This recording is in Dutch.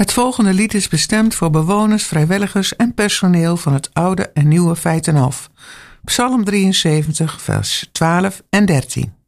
Het volgende lied is bestemd voor bewoners, vrijwilligers en personeel van het oude en nieuwe Feitenhof. Psalm 73, vers 12 en 13.